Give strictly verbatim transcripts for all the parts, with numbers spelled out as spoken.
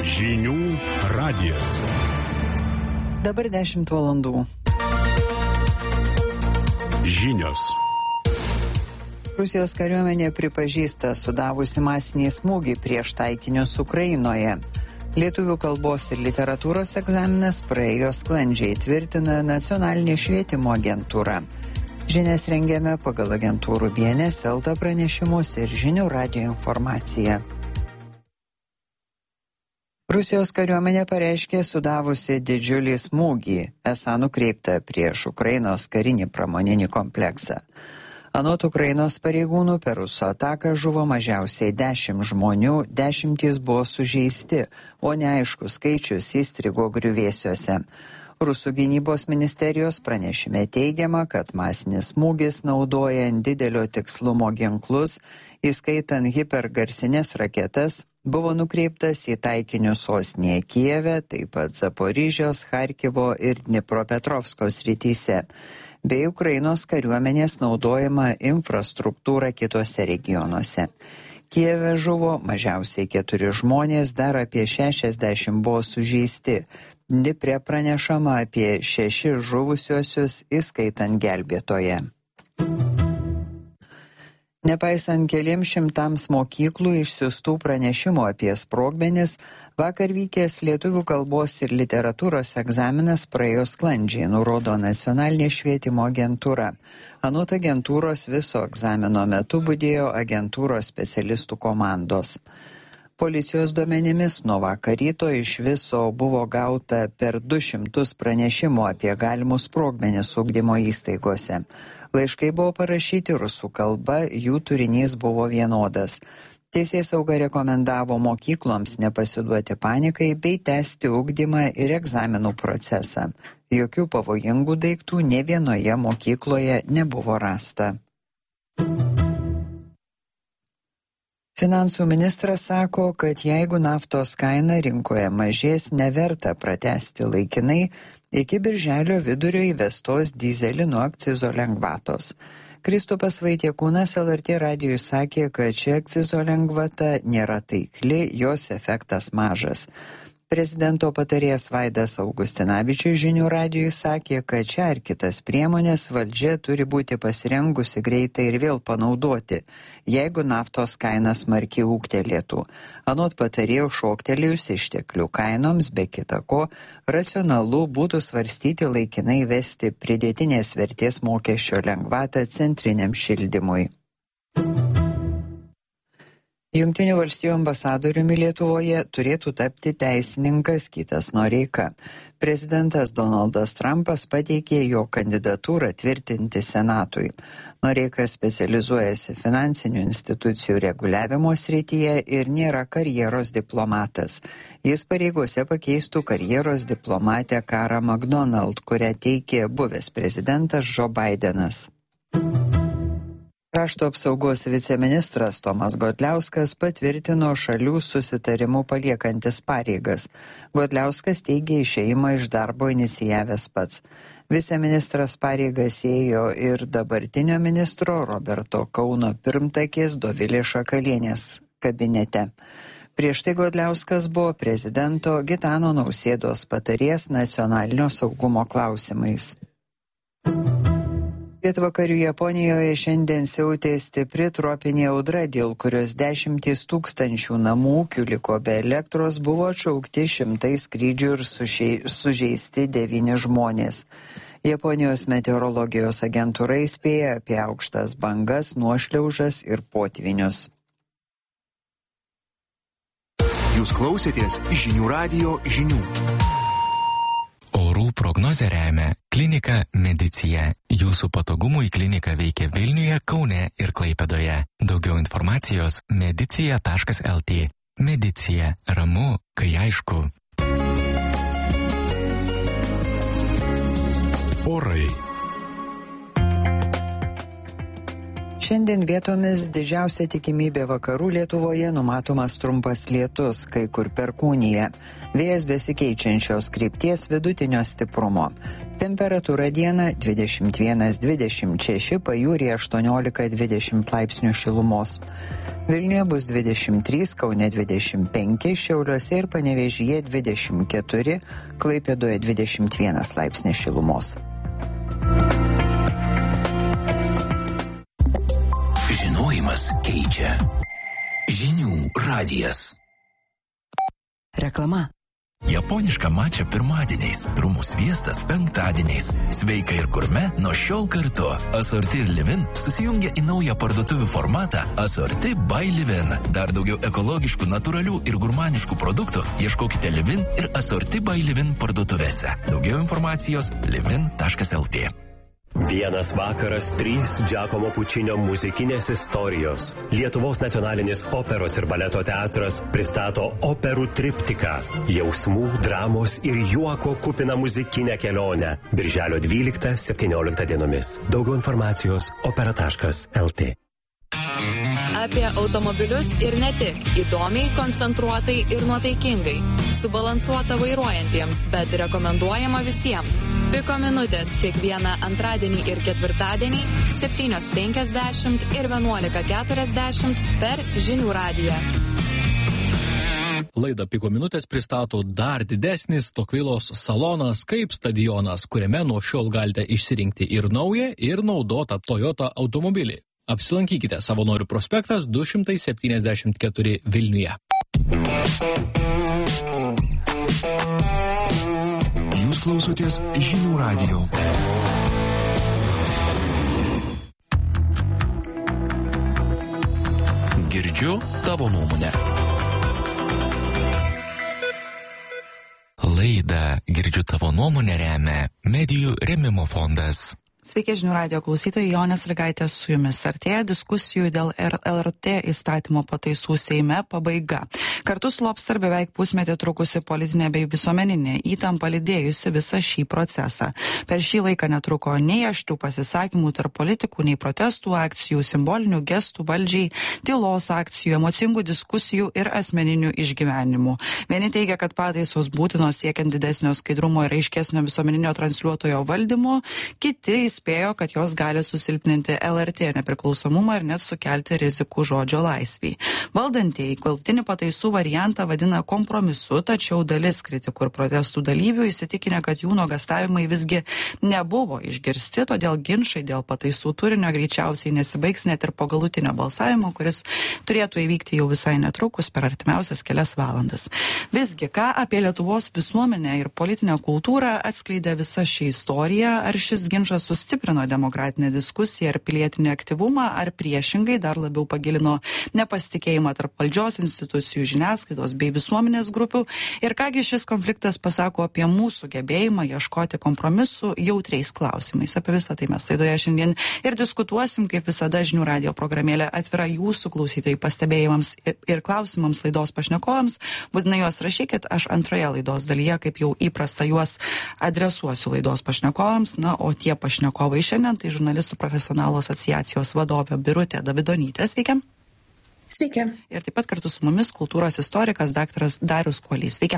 Žinių radijas. Dabar dešimt valandų. Žinios. Rusijos kariuomenė pripažįsta sudavusi masinį smūgį prieš taikinius Ukrainoje. Lietuvių kalbos ir literatūros egzaminas praėjo sklandžiai, tvirtina Nacionalinė švietimo agentūra. Žinias rengiame pagal agentūrų B N S, Elta pranešimus ir Žinių radijo informaciją. Rusijos kariuomenė pareiškė sudavusi didžiulį smūgį, esą nukreiptą prieš Ukrainos karinį pramoninį kompleksą. Anot Ukrainos pareigūnų per rusų ataką žuvo mažiausiai dešimt žmonių, dešimtys buvo sužeisti, o neaiškus skaičius įstrigo griuvėsiuose. Rusų gynybos ministerijos pranešime teigiama, kad masinis smūgis naudojant didelio tikslumo ginklus, įskaitant hipergarsinės raketas, buvo nukreiptas į taikinius sostinėje Kijeve, taip pat Zaporižės, Charkivo ir Dnipropetrovsko srityse, bei Ukrainos kariuomenės naudojama infrastruktūra kitose regionuose. Kijeve žuvo mažiausiai keturi žmonės, dar apie šešiasdešimt buvo sužeisti. Dnipre pranešama apie šešis žuvusiuosius, įskaitant gelbėtoją. Nepaisant keliems šimtams mokyklų išsiųstų pranešimų apie sprogmenis, vakar vykęs lietuvių kalbos ir literatūros egzaminas praėjo sklandžiai, nurodo Nacionalinė švietimo agentūra. Anot agentūros viso egzamino metu budėjo agentūros specialistų komandos. Policijos duomenimis nuo vakar ryto iš viso buvo gauta per du šimtus pranešimų apie galimus sprogmenis ugdymo įstaigose. Laiškai buvo parašyti rusų kalba, jų turinys buvo vienodas. Teisėsauga rekomendavo mokykloms nepasiduoti panikai bei tęsti ugdymą ir egzaminų procesą. Jokių pavojingų daiktų nė vienoje mokykloje nebuvo rasta. Finansų ministras sako, kad jeigu naftos kaina rinkoje mažės, neverta pratęsti laikinai iki birželio vidurio įvestos dyzelino akcizo lengvatos. Kristupas Vaitiekūnas L R T radijui sakė, kad ši akcizo lengvata nėra taikli, jos efektas mažas. Prezidento patarėjas Vaidas Augustinavičius Žinių radijui sakė, kad čia ar kitas priemonės valdžia turi būti pasirengusi greitai ir vėl panaudoti, jeigu naftos kaina smarkiai ūgtelėtų. Anot patarėjo šoktelėjus išteklių kainoms, be kita ko, racionalu būtų svarstyti laikinai vesti pridėtinės vertės mokesčio lengvatą centriniam šildymui. Jungtinių valstijų ambasadoriumi Lietuvoje turėtų tapti teisininkas Kytas Noreika. Prezidentas Donaldas Trumpas pateikė jo kandidatūrą tvirtinti Senatui. Noreika specializuojasi finansinių institucijų reguliavimo srityje ir nėra karjeros diplomatas. Jis pareigose pakeistų karjeros diplomatę Karą McDonald, kurią teikė buvęs prezidentas Joe Bidenas. Krašto apsaugos viceministras Tomas Godliauskas patvirtino šalių susitarimų paliekantis pareigas. Godliauskas teigė išėjimą iš darbo inicijavęs pats. Viceministras pareigas ėjo ir dabartinio ministro Roberto Kauno pirmtakės Dovilės Šakalienės kabinete. Prieš tai Godliauskas buvo prezidento Gitano Nausėdos patarėjas nacionalinio saugumo klausimais. Pietvakarių Japonijoje šiandien siautė stipri tropinė audra, dėl kurios dešimtys tūkstančių namų ūkių liko be elektros, buvo atšaukti šimtai skrydžių ir sužeisti devyni žmonės. Japonijos meteorologijos agentūra įspėja apie aukštas bangas, nuošliaužas ir potvinius. Jūs klausėtės Žinių radijo žinių. Orų prognozę remia Klinika Medicija. Jūsų patogumui klinika veikia Vilniuje, Kaune ir Klaipėdoje. Daugiau informacijos medicija taškas el tė. Medicija. Ramu, kai aišku. Orai. Šiandien vietomis didžiausia tikimybė vakarų Lietuvoje numatomas trumpas lietus, kai kur perkūnija. Vėjas besikeičiančios krypties vidutinio stiprumo. Temperatūra dieną dvidešimt vienas dvidešimt šeši, pajūryje aštuoniolika dvidešimt laipsnių šilumos. Vilniuje bus dvidešimt trys, Kaune dvidešimt penki, Šiauliuose ir Panevėžyje dvidešimt keturi, Klaipėdoje dvidešimt vienas laipsnis šilumos. Žinojimas keičia. Žinių radijas. Reklama. Japoniška mačia pirmadieniais, trumų sviestas penktadieniais. Sveika ir gurme nuo šiol kartu. Asorti ir Livin susijungia į naują parduotuvių formatą Asorti by Livin. Dar daugiau ekologiškų, natūralių ir gurmaniškų produktų ieškokite Livin ir Asorti by Livin parduotuvėse. Daugiau informacijos livin taškas el tė. Vienas vakaras, trys Giacomo Pučinio muzikinės istorijos. Lietuvos nacionalinis operos ir baleto teatras pristato operų triptiką. Jausmų, dramos ir juoko kupina muzikinę kelionę. Birželio dvyliktą septynioliktą dienomis. Daugiau informacijos opera taškas el tė. Apie automobilius ir ne tik. Įdomiai, koncentruotai ir nuotaikingai. Subalansuota vairuojantiems, bet rekomenduojama visiems. Piko minutės kiekvieną antradienį ir ketvirtadienį septynios penkiasdešimt ir vienuolika keturiasdešimt per Žinių radiją. Laidą Piko minutės pristato dar didesnis Tokvilos salonas kaip stadionas, kuriame nuo šiol galite išsirinkti ir naują, ir naudotą Toyota automobilį. Apsilankykite Savanorių prospektas du šimtai septyniasdešimt keturi Vilniuje. Jūs klausotės Žinių radijo. Girdžiu tavo nuomonę. Laidą Girdžiu tavo nuomonę remia Medijų rėmimo fondas. Sveiki, Žinių radijo klausytojai, Jonė Sąlygaitė su jumis. Artėja diskusijų dėl L R T įstatymo pataisų Seime pabaiga. Kartu slopsta beveik pusmetį trukusi politinė bei visuomeninė įtampa lydėjusi visą šį procesą. Per šį laiką netruko nei aštrių pasisakymų tarp politikų, nei protestų akcijų, simbolinių gestų valdžiai, tylos akcijų, emocingų diskusijų ir asmeninių išgyvenimų. Vieni teigia, kad pataisos būtinos siekiant didesnio skaidrumo ir aiškesnio visuomeninio transliuotojo valdymo, kiti spėjo, kad jos gali susilpninti L R T nepriklausomumą ir net sukelti rizikų žodžio laisvei. Valdantieji galutinį pataisų variantą vadina kompromisu, tačiau dalis kritikų ir protestų dalyvių įsitikinę, kad jų nuogąstavimai visgi nebuvo išgirsti, todėl ginčai dėl pataisų turinio greičiausiai nesibaigs net ir po galutinio balsavimo, kuris turėtų įvykti jau visai netrukus per artimiausias kelias valandas. Visgi, ką apie Lietuvos visuomenę ir politinę kultūrą atskleidė visa ši istorija, ar šis ginčas sus stiprino demokratinę diskusiją ir pilietinį aktyvumą, ar priešingai dar labiau pagilino nepasitikėjimą tarp valdžios institucijų, žiniasklaidos bei visuomenės grupių, ir kągi šis konfliktas pasako apie mūsų gebėjimą ieškoti kompromisų jautriais klausimais. Apie visą tai mes laidoje šiandien ir diskutuosim, kaip visada Žinių radijo programėlė atvira jūsų klausytojai pastebėjimams ir klausimams laidos pašnekovams. Būtinai juos rašykit, aš antroje laidos dalyje, kaip jau įprasta, juos adresuosiu laidos pašnekovams, na, o tie pašnekovai Kovai šiandien tai žurnalistų profesionalų asociacijos vadovė Birutė Davidonytė. Sveiki. Sveiki. Ir taip pat kartu su mumis kultūros istorikas daktaras Darius Kuolys. Sveiki.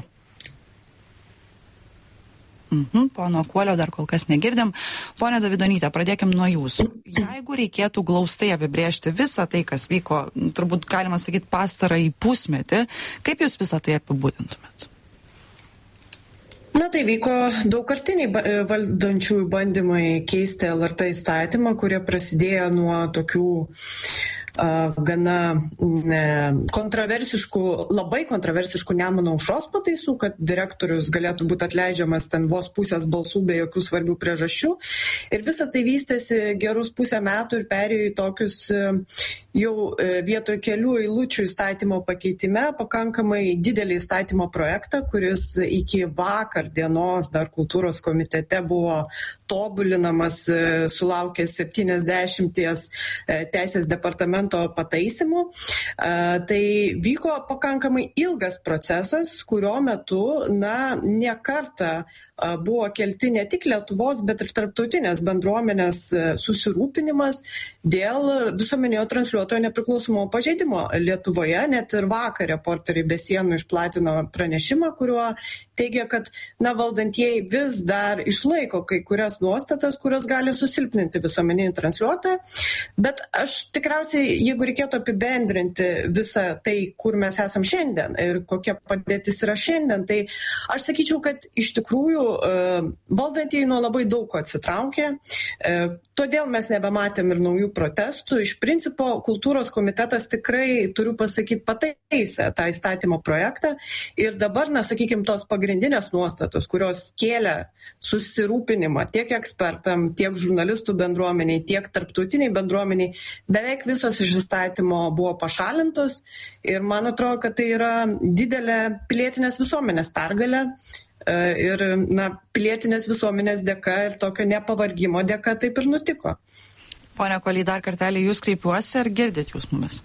Mhm, pono Kuolio dar kol kas negirdim. Pone Davidonytė, pradėkim nuo jūsų. Jeigu reikėtų glaustai apibrėžti visą tai, kas vyko, turbūt galima sakyti pastarąjį pusmetį, kaip jūs visą tai apibūdintumėt? Na, tai vyko daugkartiniai valdančiųjų bandymai keisti L R T įstatymą, kurie prasidėjo nuo tokių gana kontroversiškų, labai kontroversiškų Nemuno aušros pataisų, kad direktorius galėtų būti atleidžiamas ten vos pusės balsų be jokių svarbių priežasčių. Ir visa tai vystėsi gerus pusę metų ir perėjo į tokius jau vietoj kelių eilučių įstatymo pakeitime pakankamai didelį įstatymo projektą, kuris iki vakar dienos dar kultūros komitete buvo tobulinamas, sulaukęs septyniasdešimties teisės departamento reglamento pataisimų. Tai vyko pakankamai ilgas procesas, kurio metu, na, ne kartą buvo kelti ne tik Lietuvos, bet ir tarptautinės bendruomenės susirūpinimas dėl visuomeninio transliuotojo nepriklausomumo pažeidimo Lietuvoje. Net ir vakar Reporteriai be sienų išplatino pranešimą, kuriuo teigia, kad na, valdantieji vis dar išlaiko kai kurias nuostatas, kurios gali susilpninti visuomeninį transliuotoją. Bet aš tikriausiai, jeigu reikėtų apibendrinti visą tai, kur mes esam šiandien ir kokia padėtis yra šiandien, tai aš sakyčiau, kad iš tikrųjų valdantieji nuo labai daug ko atsitraukė. Todėl mes nebematėm ir naujų protestų. Iš principo, kultūros komitetas tikrai, turiu pasakyti, pataisė tą įstatymo projektą. Ir dabar, na, sakykime, tos pagrindinės nuostatos, kurios kėlė susirūpinimą tiek ekspertam, tiek žurnalistų bendruomeniai, tiek tarptautiniai bendruomeniai, beveik visos iš įstatymo buvo pašalintos. Ir man atrodo, kad tai yra didelė pilietinės visuomenės pergalė. Ir na, pilietinės visuomenės dėka ir tokio nepavargimo dėka taip ir nutiko. Pone Kuoly, dar kartelį jūs kreipiuosi, ar girdit jūs mumis?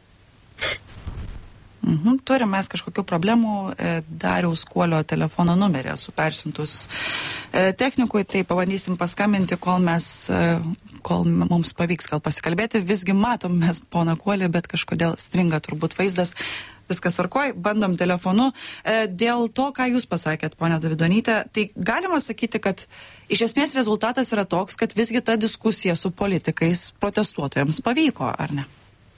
Mhm, turim mes kažkokių problemų. Dariaus Kuolio telefono numerį esu persiuntus technikui, tai pabandysim paskambinti, kol mes, kol mums pavyks gal pasikalbėti. Visgi matom mes poną Kuolį, bet kažkodėl stringa turbūt vaizdas. Viskas tvarkoj, bandom telefonu. Dėl to, ką jūs pasakėt, ponia Davidonytė, tai galima sakyti, kad iš esmės rezultatas yra toks, kad visgi ta diskusija su politikais protestuotojams pavyko, ar ne?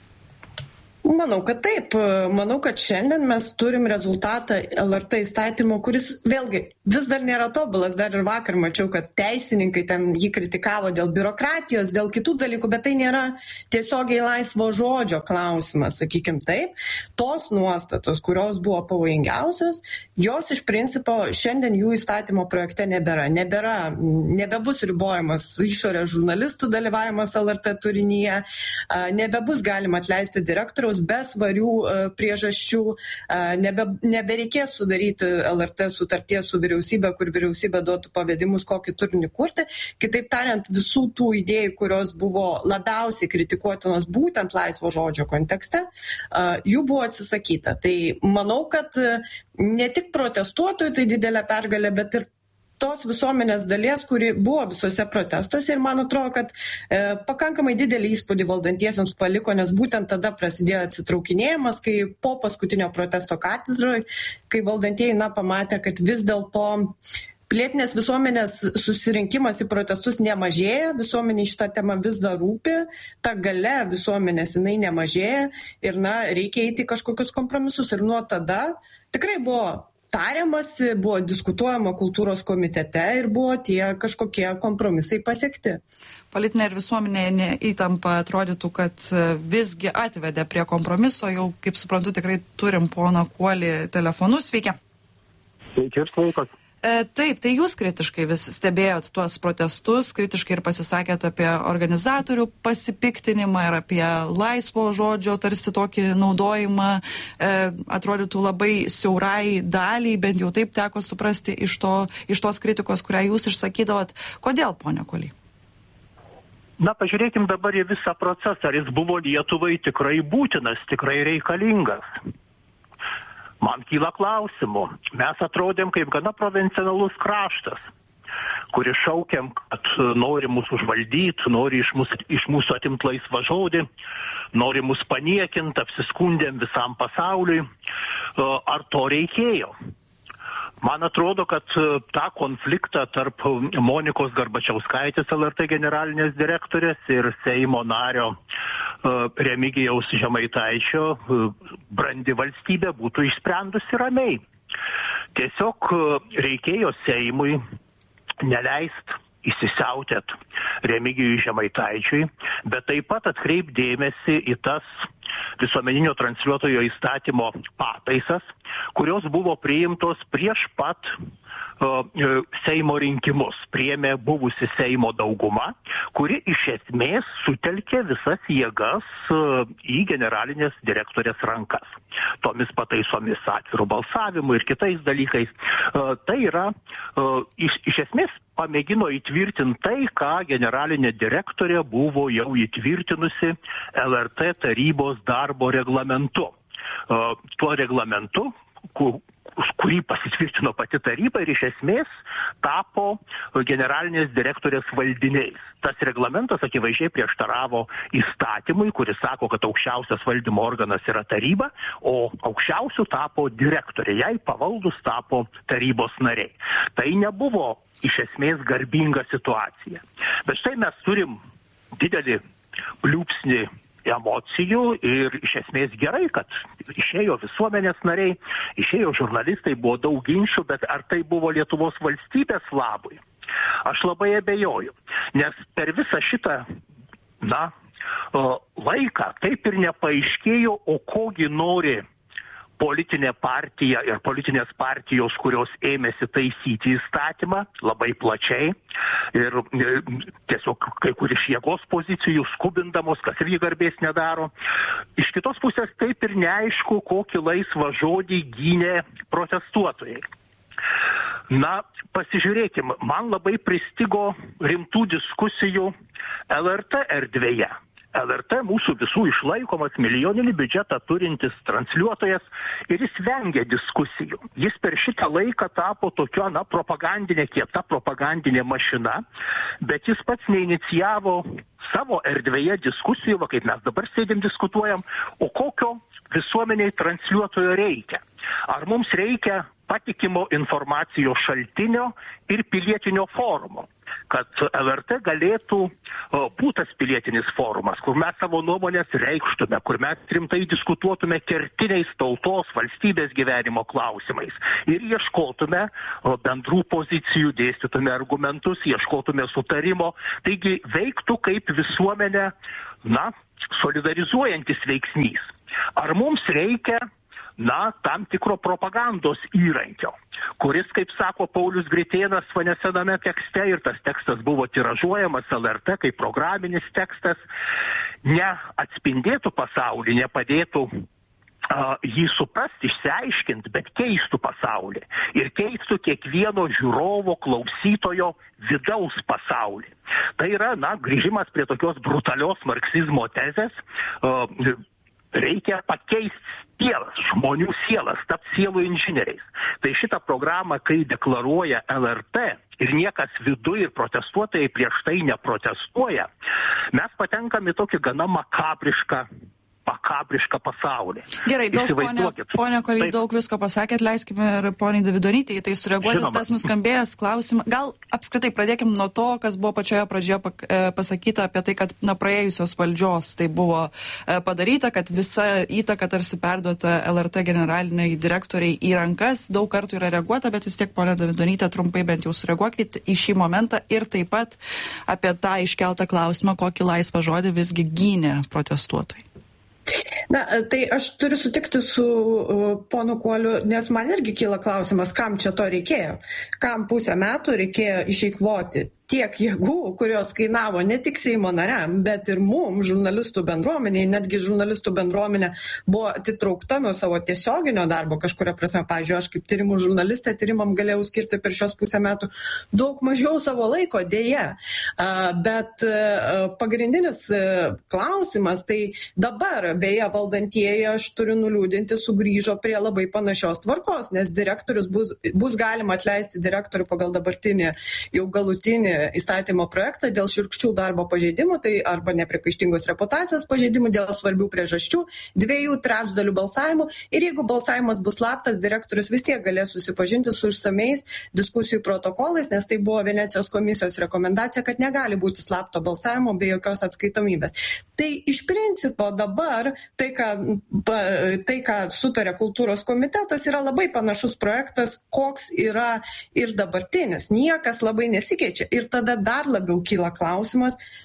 Manau, kad taip. Manau, kad šiandien mes turim rezultatą L R T įstatymo, kuris vėlgi vis dar nėra tobulas. Dar ir vakar mačiau, kad teisininkai ten jį kritikavo dėl biurokratijos, dėl kitų dalykų, bet tai nėra tiesiogiai laisvo žodžio klausimas, sakykim taip. Tos nuostatos, kurios buvo pavojingiausios, jos iš principo šiandien jų įstatymo projekte nebėra. Nebėra, nebebus ribojamas išorės žurnalistų dalyvavimas L R T turinyje, nebebus galima atleisti direktoriaus be svarių priežasčių, nebe, nebereikės sudaryti L R T sutarties su vyriausybė, kur vyriausybė duotų pavedimus, kokį turinį kurti. Kitaip tariant, visų tų idėjų, kurios buvo labiausiai kritikuotinos būtent laisvo žodžio kontekste, jų buvo atsisakyta. Tai manau, kad ne tik protestuotojų tai didelė pergalė, bet ir tos visuomenės dalies, kuri buvo visose protestuose, ir man atrodo, kad e, pakankamai didelį įspūdį valdantiesiems paliko, nes būtent tada prasidėjo atsitraukinėjimas, kai po paskutinio protesto katedroje, kai valdantieji na, pamatė, kad vis dėlto pilietinės visuomenės susirinkimas į protestus nemažėja, visuomenė šitą temą vis dar rūpi, ta galia visuomenės jinai nemažėja ir na, reikia eiti kažkokius kompromisus. Ir nuo tada tikrai buvo tariamasi, buvo diskutuojama kultūros komitete ir buvo tie kažkokie kompromisai pasiekti. Politinė ir visuomenė įtampa atrodytų, kad visgi atvedė prie kompromiso. Jau, kaip suprantu, tikrai turim poną Kuolį telefonu. Sveiki. Sveiki ir sveikas. E, taip, tai jūs kritiškai vis stebėjot tuos protestus, kritiškai ir pasisakėt apie organizatorių pasipiktinimą ir apie laisvo žodžio tarsi tokį naudojimą, e, atrodytų labai siaurai daliai, bent jau taip teko suprasti iš, to, iš tos kritikos, kurią jūs išsakydavot. Kodėl, ponia Kuoly? Na, pažiūrėkim dabar į visą procesą, ar jis buvo Lietuvai tikrai būtinas, tikrai reikalingas. Man kyla klausimų. Mes atrodėm kaip gana provincialus kraštas, kuris šaukiam, kad nori mus užvaldyti, nori iš mūsų, iš mūsų atimt laisvą žodį, nori mus paniekint, apsiskundėm visam pasauliui. Ar to reikėjo? Man atrodo, kad tą konfliktą tarp Monikos Garbačiauskaitės L R T generalinės direktorės ir Seimo nario Remigijaus Žemaitaičio brandi valstybė būtų išsprendusi ramiai. Tiesiog reikėjo Seimui neleist įsisiautėt Remigijui Žemaitaičiui, bet taip pat atkreip dėmesį į tas visuomeninio transliuotojo įstatymo pataisas, kurios buvo priimtos prieš pat Seimo rinkimus. Priėmė buvusi Seimo dauguma, kuri iš esmės sutelkė visas jėgas į generalinės direktorės rankas. Tomis pataisomis atvirų balsavimų ir kitais dalykais. Tai yra, iš, iš esmės, pamėgino įtvirtinti tai, ką generalinė direktorė buvo jau įtvirtinusi L R T tarybos darbo reglamentu. Tuo reglamentu, kurį pasitvirtino pati taryba ir iš esmės tapo generalinės direktorės valdiniais. Tas reglamentas akivaizdžiai prieštaravo įstatymui, kuris sako, kad aukščiausias valdymo organas yra taryba, o aukščiausių tapo direktorė, jai pavaldus tapo tarybos nariai. Tai nebuvo iš esmės garbinga situacija. Bet štai mes turim didelį pliūpsnį emocijų ir iš esmės gerai, kad išėjo visuomenės nariai, išėjo žurnalistai, buvo daug ginčių, bet ar tai buvo Lietuvos valstybės labui? Aš labai abejoju, nes per visą šitą, na, laiką taip ir nepaaiškėjo, o kogi nori politinė partija ir politinės partijos, kurios ėmėsi taisyti įstatymą labai plačiai ir tiesiog kai kur iš jėgos pozicijų skubindamos, kas irgi garbės nedaro. Iš kitos pusės taip ir neaišku, kokį laisvą žodį gynė protestuotojai. Na, pasižiūrėkim, man labai pristigo rimtų diskusijų L R T erdvėje. L R T mūsų visų išlaikomas milijoninį biudžetą turintis transliuotojas ir jis vengia diskusijų. Jis per šitą laiką tapo tokio, na, propagandinė, kieta propagandinė mašina, bet jis pats neinicijavo savo erdvėje diskusijų, va kaip mes dabar sėdim diskutuojam, o kokio visuomeniai transliuotojo reikia. Ar mums reikia patikimo informacijos šaltinio ir pilietinio forumo, kad L R T galėtų būti tas pilietinis forumas, kur mes savo nuomonės reikštume, kur mes rimtai diskutuotume kertiniais tautos valstybės gyvenimo klausimais ir ieškotume bendrų pozicijų, dėstytume argumentus, ieškotume sutarimo, taigi veiktų kaip visuomenė, na, solidarizuojantis veiksnys. Ar mums reikia na, tam tikro propagandos įrankio, kuris, kaip sako Paulius Gritėnas nesename tekste, ir tas tekstas buvo tiražuojamas L R T kaip programinis tekstas, neatspindėtų pasaulį, nepadėtų uh, jį suprasti, išsiaiškinti, bet keistų pasaulį ir keistų kiekvieno žiūrovo, klausytojo vidaus pasaulį. Tai yra, na, grįžimas prie tokios brutalios marksizmo tezės, uh, reikia pakeisti sielas, žmonių sielas, tapti sielų inžinieriais. Tai šitą programą, kai deklaruoja L R T ir niekas viduje ir protestuotojai prieš tai neprotestuoja, mes patenkam į tokį gana makabrišką makabrišką pasaulį. Gerai, daug, ponė, ponė Koly, daug visko pasakėt, leiskime ir poniai Davidonytei į tai sureaguoti. Žinoma. Tas nuskambėjęs klausimas. Gal apskritai pradėkim nuo to, kas buvo pačioje pradžioje pasakyta apie tai, kad na, praėjusios valdžios tai buvo padaryta, kad visa įtaka tarsi perduota L R T generaliniai direktoriai į rankas. Daug kartų yra reaguota, bet vis tiek, ponė Davidonytė, trumpai bent jau sureaguokit į šį momentą ir taip pat apie tą iškeltą klausimą, kokį laisvą žodį visgi gynė protestuotojai. Na, tai aš turiu sutikti su uh, ponu Kuoliu, nes man irgi kyla klausimas, kam čia to reikėjo. Kam pusę metų reikėjo išeikvoti tiek jėgų, kurios kainavo ne tik Seimo nariam, bet ir mum, žurnalistų bendruomeniai, netgi žurnalistų bendruomenė buvo atitraukta nuo savo tiesioginio darbo kažkuria prasme. Pavyzdžiui, aš kaip tyrimų žurnalistė tyrimam galėjau skirti per šios pusę metų daug mažiau savo laiko, dėja. Bet pagrindinis klausimas, tai dabar, beje, valdantieji, aš turiu nuliūdinti, sugrįžo prie labai panašios tvarkos, nes direktorius bus, bus galima atleisti direktorių pagal dabartinį jau galutinį įstatymo projektą dėl šiurkščių darbo pažeidimų, tai arba nepriekaištingos reputacijos pažeidimų dėl svarbių priežasčių, dviejų trečdalių balsavimų ir jeigu balsavimas bus slaptas, direktorius vis tiek galės susipažinti su išsamiais diskusijų protokolais, nes tai buvo Venecijos komisijos rekomendacija, kad negali būti slapto balsavimo be jokios atskaitomybės. Tai iš principo dabar tai, ką, tai, ką sutarė kultūros komitetas, yra labai panašus projektas, koks yra ir dabartinis. Niekas labai nesikeičia. Ir tada dar labiau kyla klausimas,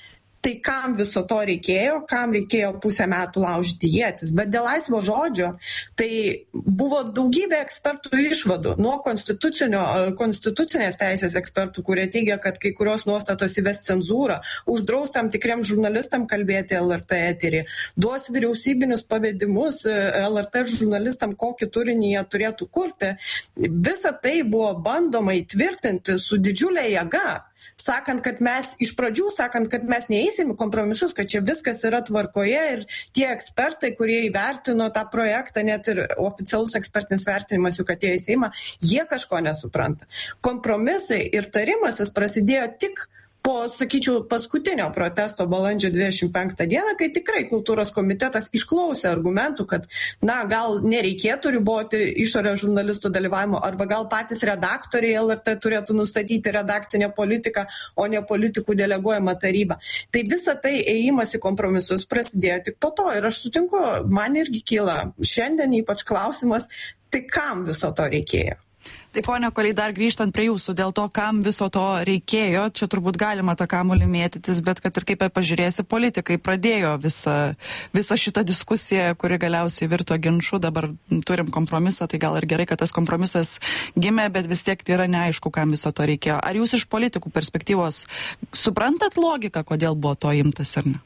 tai kam viso to reikėjo, kam reikėjo pusę metų laužyti ietis. Bet dėl laisvo žodžio, tai buvo daugybė ekspertų išvadų, nuo konstitucinės teisės ekspertų, kurie teigia, kad kai kurios nuostatos įves cenzūrą, uždraus tam tikriem žurnalistam kalbėti L R T eterį, duos vyriausybinius pavedimus L R T žurnalistam, kokį turinį jie turėtų kurti. Visa tai buvo bandoma įtvirtinti su didžiulė jėga. Sakant, kad mes iš pradžių, sakant, kad mes neįsim į kompromisus, kad čia viskas yra tvarkoje ir tie ekspertai, kurie įvertino tą projektą, net ir oficialus ekspertinis vertinimas juk atėjo į Seimą, jie kažko nesupranta. Kompromisai ir tarimasis prasidėjo tik po, sakyčiau, paskutinio protesto balandžio dvidešimt penktą dieną, kai tikrai kultūros komitetas išklausė argumentų, kad, na, gal nereikėtų riboti išorės žurnalistų dalyvavimo, arba gal patys redaktoriai L R T turėtų nustatyti redakcinę politiką, o ne politikų deleguojama taryba. Tai visa tai ėjimas į kompromisus prasidėjo tik po to. Ir aš sutinku, man irgi kyla šiandien ypač klausimas, tai kam viso to reikėjo? Tai ponia Kuoliai, dar grįžtant prie jūsų, dėl to, kam viso to reikėjo, čia turbūt galima tą kamuolį mėtytis, bet kad ir kaip pažiūrėsi, politikai pradėjo visą, visą šitą diskusiją, kuri galiausiai virto ginču, dabar turim kompromisą, tai gal ir gerai, kad tas kompromisas gimė, bet vis tiek tai yra neaišku, kam viso to reikėjo. Ar jūs iš politikų perspektyvos suprantat logiką, kodėl buvo to imtas ar ne?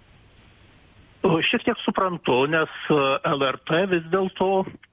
Šiek tiek suprantu, nes L R T vis dėlto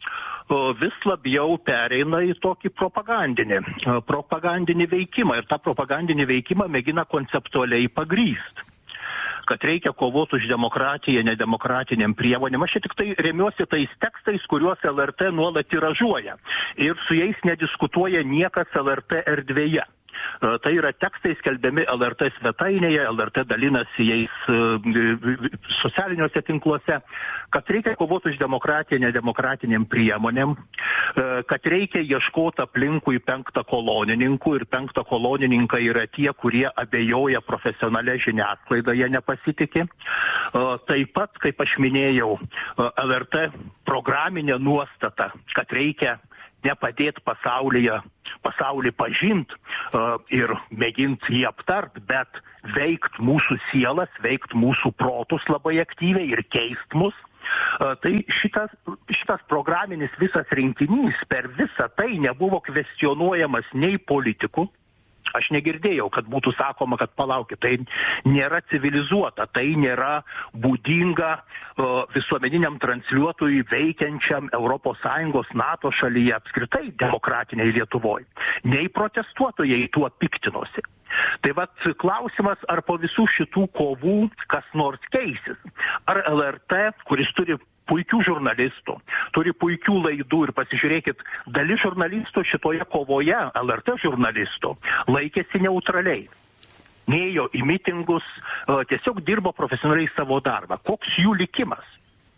vis labiau pereina į tokį propagandinį, propagandinį veikimą ir tą propagandinį veikimą mėgina konceptualiai pagrįsti, kad reikia kovoti už demokratiją nedemokratiniam priemonėm. Aš čia tik tai remiuosi tais tekstais, kuriuos L R T nuolat tiražuoja ir su jais nediskutuoja niekas L R T erdvėje. Tai yra tekstai skelbiami L R T svetainėje, L R T dalinasi jais socialiniuose tinkluose, kad reikia kovoti už demokratiją nedemokratiniam priemonėm, kad reikia ieškoti aplinkui penktą kolonininkų ir penktą kolonininkai yra tie, kurie abejoja profesionalią žiniasklaidą, jie nepasitikė. Taip pat, kaip aš minėjau, L R T programinė nuostata, kad reikia nepadėti pasaulyje, pasaulį pažint uh, ir mėgint jį aptart, bet veikt mūsų sielas, veikt mūsų protus labai aktyviai ir keist mus. Uh, tai šitas, šitas programinis visas rinkinys per visą tai nebuvo kvestionuojamas nei politikų. Aš negirdėjau, kad būtų sakoma, kad palaukit, tai nėra civilizuota, tai nėra būdinga uh, visuomeniniam transliuotojui veikiančiam Europos Sąjungos NATO šalyje, apskritai demokratiniai Lietuvoje. Nei protestuotojai tuo piktinosi. Tai vat klausimas, ar po visų šitų kovų kas nors keisis. Ar L R T, kuris turi puikių žurnalistų, turi puikių laidų ir pasižiūrėkit, dalis žurnalistų šitoje kovoje, L R T žurnalistų, laikėsi neutraliai. Nėjo į mitingus, tiesiog dirbo profesionaliai savo darbą. Koks jų likimas?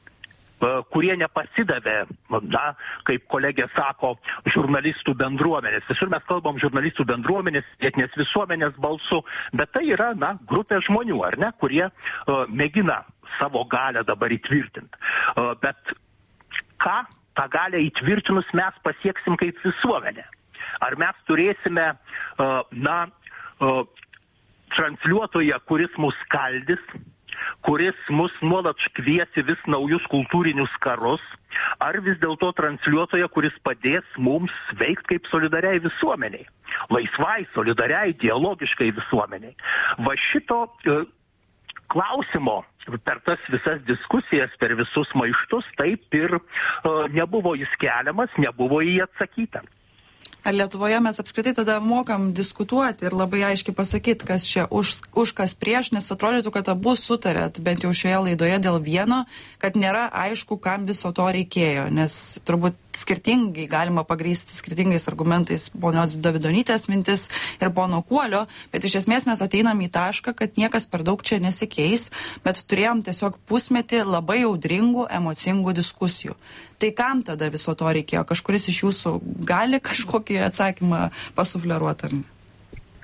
Kurie nepasidavė, na, kaip kolegė sako, žurnalistų bendruomenės. Visur mes kalbam žurnalistų bendruomenės, vietinės visuomenės balsu, bet tai yra, na, grupė žmonių, ar ne, kurie uh, mėgina savo galę dabar įtvirtinti. Uh, bet ką tą galę įtvirtinus mes pasieksim kaip visuomenė? Ar mes turėsime, uh, na, uh, transliuotoją, kuris mus skaldys, kuris mus nuolat kviesi vis naujus kultūrinius karus, ar vis dėlto transliuotoja, kuris padės mums veikti kaip solidariai visuomeniai, laisvai, solidariai, dialogiškai visuomeniai. Va šito e, klausimo per tas visas diskusijas, per visus maištus, taip ir e, nebuvo jis keliamas, nebuvo į jį atsakyta. Ar Lietuvoje mes apskritai tada mokam diskutuoti ir labai aiškiai pasakyti, kas čia už, už kas prieš, nes atrodytų, kad abu sutarėt, bent jau šioje laidoje dėl vieno, kad nėra aišku, kam viso to reikėjo, nes turbūt skirtingai galima pagrįsti skirtingais argumentais ponios Davidonytės mintis ir pono Kuolio, bet iš esmės mes ateinam į tašką, kad niekas per daug čia nesikeis, bet turėjom tiesiog pusmetį labai audringų, emocingų diskusijų. Tai kam tada viso to reikėjo? Kažkuris iš jūsų gali kažkokį atsakymą pasufleruoti ar ne?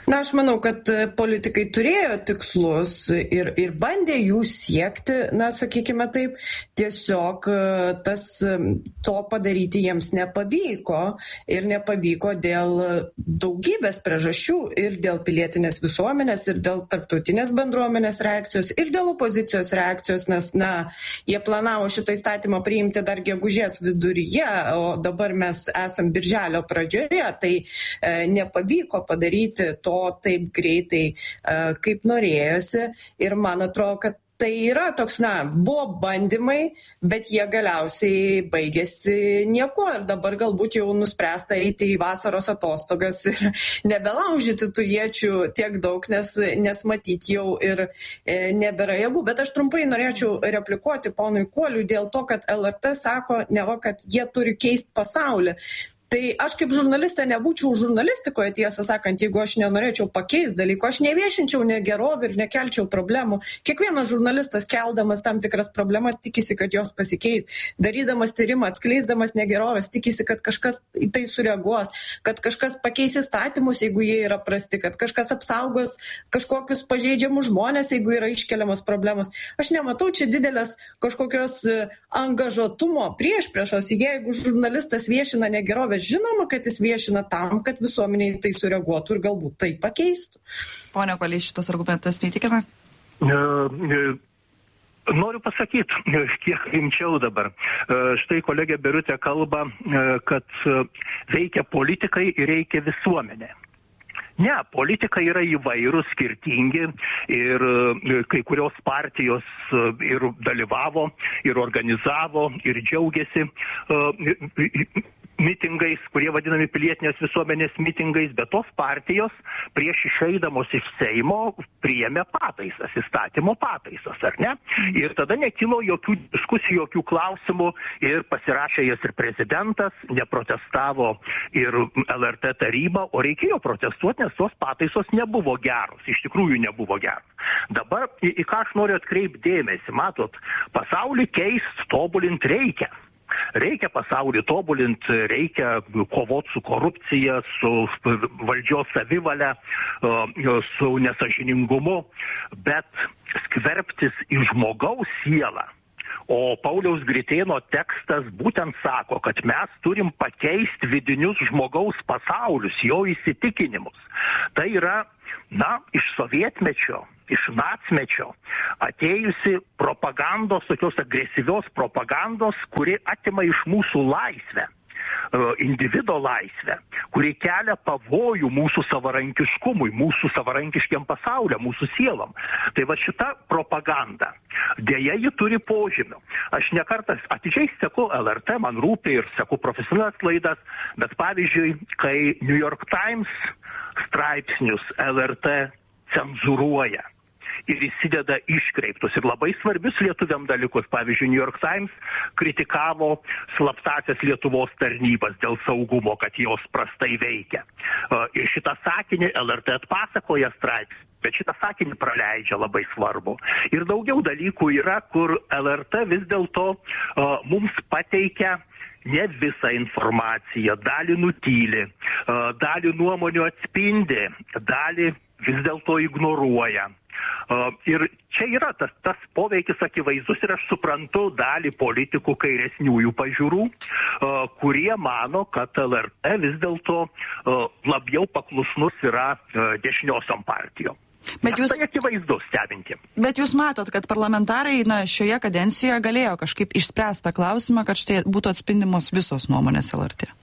Na, aš manau, kad politikai turėjo tikslus ir, ir bandė jų siekti, na, sakykime taip, tiesiog tas, to padaryti jiems nepavyko ir nepavyko dėl daugybės priežasčių ir dėl pilietinės visuomenės, ir dėl tarptautinės bendruomenės reakcijos, ir dėl opozicijos reakcijos, nes, na, jie planavo šitą įstatymą priimti dar gegužės viduryje, o dabar mes esam birželio pradžioje, tai e, nepavyko padaryti to taip greitai, kaip norėjosi. Ir man atrodo, kad tai yra toks, na, buvo bandymai, bet jie galiausiai baigėsi nieko. Ir dabar galbūt jau nuspręsta eiti į vasaros atostogas ir nebelaužyti tų iečių tiek daug, nes, nes matyti jau ir e, nebėra jėgų. Bet aš trumpai norėčiau replikuoti ponui Kuoliui dėl to, kad L R T sako, neva, kad jie turi keisti pasaulį. Tai aš kaip žurnalistė nebūčiau žurnalistikoje, tiesą sakant, jeigu aš nenorėčiau pakeisti dalyko, aš neviešinčiau negerovį ir nekelčiau problemų. Kiekvienas žurnalistas, keldamas tam tikras problemas, tikisi, kad jos pasikeis. Darydamas tyrimą, atskleisdamas negerovės, tikisi, kad kažkas į tai sureaguos, kad kažkas pakeis įstatymus, jeigu jie yra prasti, kad kažkas apsaugos kažkokius pažeidžiamus žmonės, jeigu yra iškeliamos problemos. Aš nematau čia didelės kažkokios angažuotumo priešpriešos. Jeigu žurnalistas viešina negerovės, žinoma, kad jis viešina tam, kad visuomeniai tai sureaguotų ir galbūt tai pakeistų. Pone Kuoliai, šitas argumentas neįtikina? Noriu pasakyti, kiek rimčiau dabar. Štai kolegė Birutė kalba, kad veikia politikai ir reikia visuomenė. Ne, politikai yra įvairūs, skirtingi ir kai kurios partijos ir dalyvavo, ir organizavo, ir džiaugiasi mitingais, kurie vadinami pilietinės visuomenės mitingais, bet tos partijos prieš išeidamos iš Seimo priėmė pataisas, įstatymo pataisas, ar ne? Ir tada nekilo jokių diskusijų, jokių klausimų ir pasirašė jas ir prezidentas, neprotestavo ir L R T taryba, o reikėjo protestuoti, nes tos pataisos nebuvo geros, iš tikrųjų nebuvo geros. Dabar į, į ką aš noriu atkreipti dėmesį, matot, pasaulį keist, tobulint reikia. Reikia pasaulį tobulinti, reikia kovoti su korupcija, su valdžios savivale, su nesažiningumu, bet skverbtis į žmogaus sielą. O Pauliaus Gritėno tekstas būtent sako, kad mes turim pakeisti vidinius žmogaus pasaulius, jo įsitikinimus. Tai yra, na, iš sovietmečio, iš nacmečio atėjusi propagandos, tokios agresyvios propagandos, kuri atima iš mūsų laisvę, individo laisvę, kuri kelia pavojų mūsų savarankiškumui, mūsų savarankiškiam pasauliam, mūsų sielom. Tai va šita propaganda, dėja ji turi požymių. Aš nekartą atidžiai seku L R T, man rūpi ir seku profesionalias laidas, bet pavyzdžiui, kai New York Times straipsnius L R T cenzūruoja ir įsideda iškreiptus ir labai svarbius lietuviam dalykus. Pavyzdžiui, New York Times kritikavo slaptasias Lietuvos tarnybas dėl saugumo, kad jos prastai veikia. Ir šitą sakinį L R T atpasakoja straipsnį, bet šitą sakinį praleidžia labai svarbu. Ir daugiau dalykų yra, kur L R T vis dėlto uh, mums pateikia ne visą informaciją, dalį nutyli, uh, dalį nuomonių atspindi, dalį vis dėlto ignoruoja. Uh, ir čia yra tas, tas poveikis akivaizdus ir aš suprantu dalį politikų kairesniųjų pažiūrų, uh, kurie mano, kad L R T vis dėlto uh, labiau paklusnus yra uh, dešiniosiom partijom. Bet jūs, tai akivaizdu stebinti. Bet jūs matot, kad parlamentarai na, šioje kadencijoje galėjo kažkaip išspręsti tą klausimą, kad štai būtų atspindimos visos nuomonės L R T.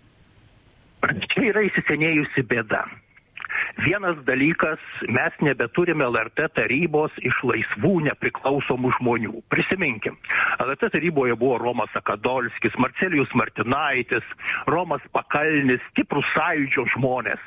Čia yra įsisenėjusi bėda. Vienas dalykas, mes nebeturime L R T tarybos iš laisvų, nepriklausomų žmonių. Prisiminkim, L R T taryboje buvo Romas Akadolskis, Marcelijus Martinaitis, Romas Pakalnis, stiprūs sąjūdžio žmonės,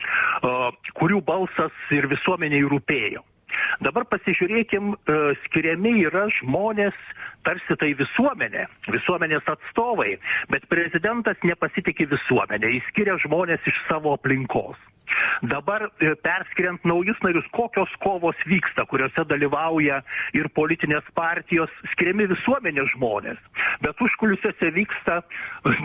kurių balsas ir visuomeniai rūpėjo. Dabar pasižiūrėkim, skiriami yra žmonės, tarsi tai visuomenė, visuomenės atstovai, bet prezidentas nepasitikė visuomenė, jis skiria žmonės iš savo aplinkos. Dabar perskiriant naujus narius, kokios kovos vyksta, kuriuose dalyvauja ir politinės partijos, skiriami visuomenės žmonės, bet užkulisiuose vyksta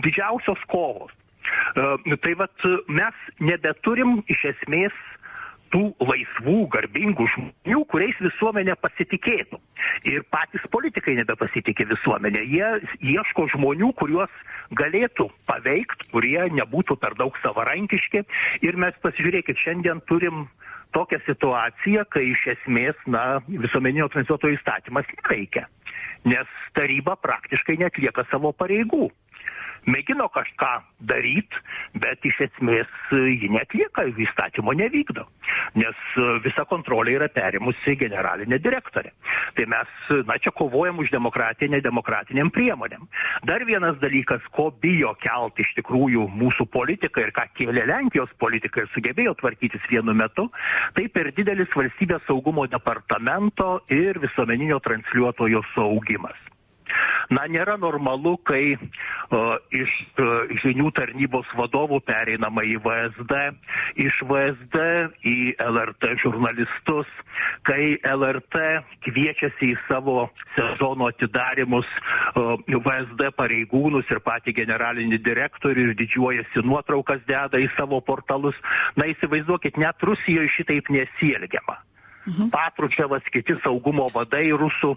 didžiausios kovos. Tai vat mes nebeturim iš esmės tų laisvų, garbingų žmonių, kuriais visuomenė pasitikėtų. Ir patys politikai nebepasitikė visuomenė. Jie ieško žmonių, kuriuos galėtų paveikti, kurie nebūtų per daug savarankiški. Ir mes pasižiūrėkit, šiandien turim tokią situaciją, kai iš esmės, na, visuomeninio transliuotojo įstatymas neveikia, nes taryba praktiškai netlieka savo pareigų. Mėgino kažką daryti, bet iš esmės ji netlieka, įstatymo nevykdo, nes visa kontrolė yra perimusi generalinė direktorė. Tai mes, na, čia kovojam už demokratiją nedemokratiniam priemonėm. Dar vienas dalykas, ko bijo kelti iš tikrųjų mūsų politikai ir ką kėlė Lenkijos politikai ir sugebėjo tvarkytis vienu metu, tai per didelis valstybės saugumo departamento ir visuomeninio transliuotojo saugimas. Na, nėra normalu, kai uh, iš uh, žinių tarnybos vadovų pereinama į V S D, iš V S D į L R T žurnalistus, kai L R T kviečiasi į savo sezono atidarimus uh, V S D pareigūnus ir patį generalinį direktorių ir didžiuojasi nuotraukas deda į savo portalus. Na, įsivaizduokit, net Rusijoje šitaip nesielgiama. Mhm. Patručevas, kiti saugumo vadai, rusų,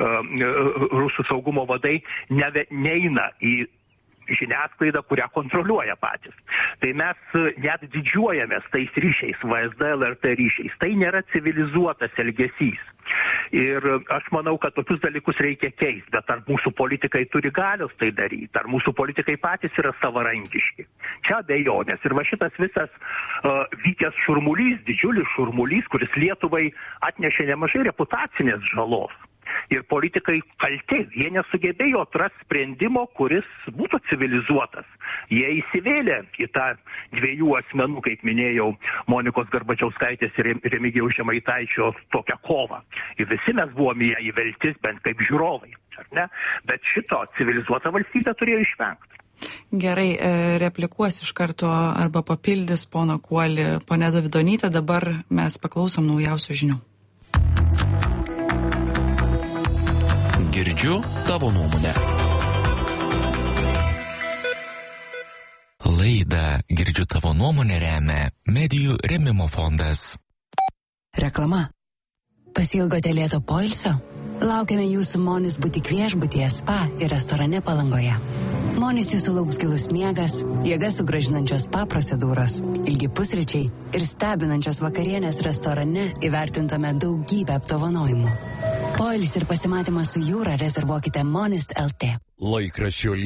uh, rusų saugumo vadai neve, neina į žiniasklaidą, kurią kontroliuoja patys. Tai mes net didžiuojamės tais ryšiais, V S D, L R T ryšiais. Tai nėra civilizuotas elgesys. Ir aš manau, kad tokius dalykus reikia keisti, bet ar mūsų politikai turi galios tai daryti, ar mūsų politikai patys yra savarankiški. Čia abejonės. Ir va šitas visas uh, vykęs šurmulys, didžiulis šurmulys, kuris Lietuvai atnešė nemažai reputacinės žalos. Ir politikai kalti, jie nesugebėjo atrasti sprendimo, kuris būtų civilizuotas. Jie įsivėlė į tą dviejų asmenų, kaip minėjau, Monikos Garbačiauskaitės ir Remigijaus Žemaitaičio tokią kovą. Ir visi mes buvome ją įvelti, bent kaip žiūrovai, ar ne? Bet šito civilizuota valstybė turėjo išvengti. Gerai, replikuos iš karto arba papildys pono Kuolį ponė Davidonytė. Dabar mes paklausom naujausių žinių. Girdžiu tavo nuomonę. Laidą Girdžiu tavo nuomonę remia Medijų rėmimo fondas. Reklama. Pasilgote lėto poilsio? Laukiame jūsų Monis butik viešbutyje, spa ir restorane Palangoje. Monis jūsų lauks gilus miegas, jėgas sugrąžinančios spa procedūros, ilgi pusryčiai ir stebinančios vakarienės restorane įvertintame daugybę apdovanojimų. Poilsį ir pasimatymą su jūra rezervuokite Monist L T. Laikraščio